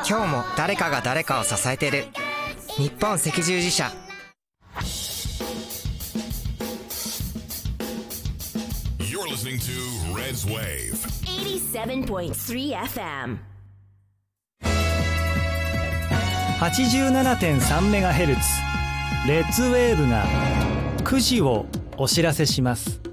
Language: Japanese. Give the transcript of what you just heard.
今日も誰かが誰かを支えてる。日本赤十字社。 You're listening to Red's Wave 87.3 FM 87.3 メガヘルツレッツウェーブが9時をお知らせします。